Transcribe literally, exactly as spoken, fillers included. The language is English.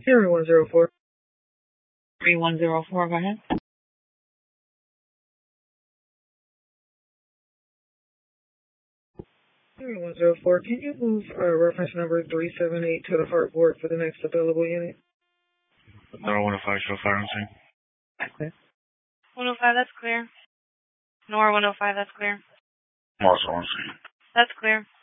Zero one zero four. three one zero four, go ahead. Zero one zero four, can you move uh, reference number three seven eight to the heart board for the next available unit? Nora one oh five, show fire on scene. Okay. one oh five, that's clear. Nora one oh five, that's clear. I'm also on scene. That's clear.